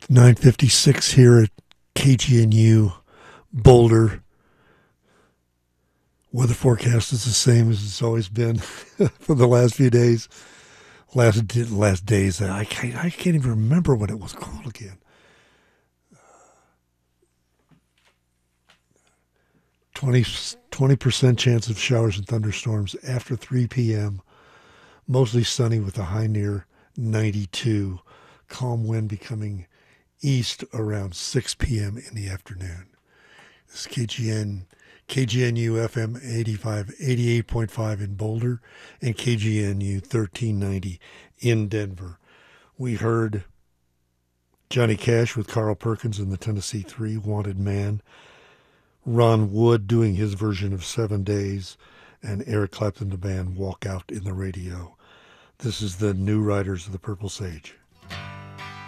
9:56 here at KGNU Boulder. Weather forecast is the same as it's always been for the last few days. Last days, I can't even remember what it was called again. 20% chance of showers and thunderstorms after 3 p.m. Mostly sunny with a high near 92. Calm wind becoming east around 6 p.m. in the afternoon. This is KGNU FM 88.5 in Boulder and KGNU 1390 in Denver. We heard Johnny Cash with Carl Perkins and the Tennessee Three, Wanted Man. Ron Wood doing his version of 7 Days, and Eric Clapton, the band, Walk Out in the Radio. This is the New Riders of the Purple Sage.